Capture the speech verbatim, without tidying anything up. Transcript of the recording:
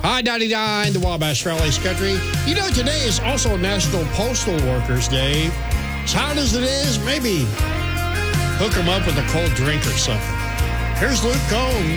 I ninety-nine, the Wabash Rally's Country. You know, today is also National Postal Workers Day. As hot as it is, maybe hook them up with a cold drink or something. Here's Luke Combs.